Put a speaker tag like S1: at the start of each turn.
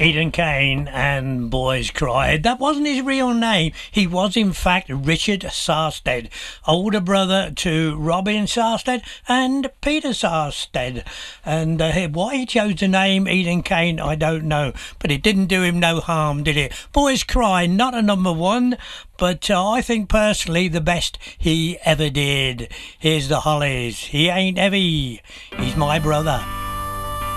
S1: Eden Kane and Boys Cried. That wasn't his real name. He was, in fact, Richard Sarstedt, older brother to Robin Sarstedt and Peter Sarstedt. And why he chose the name Eden Kane, I don't know. But it didn't do him no harm, did it? Boys Cry, not a number one, but I think personally the best he ever did. Here's the Hollies. He ain't heavy. He's my brother.